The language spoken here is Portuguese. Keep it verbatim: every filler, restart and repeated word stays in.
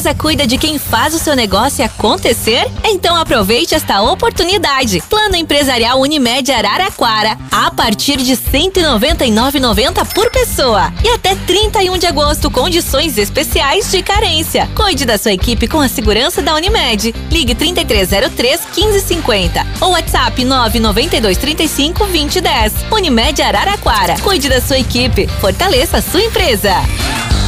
empresa cuida de quem faz o seu negócio acontecer? Então aproveite esta oportunidade. Plano Empresarial Unimed Araraquara, a partir de cento e noventa e nove reais e noventa centavos por pessoa. E até trinta e um de agosto, condições especiais de carência. Cuide da sua equipe com a segurança da Unimed. Ligue trinta e três zero três, quinze cinquenta ou WhatsApp nove nove dois, trinta e cinco, vinte e dez. Unimed Araraquara. Cuide da sua equipe. Fortaleça a sua empresa.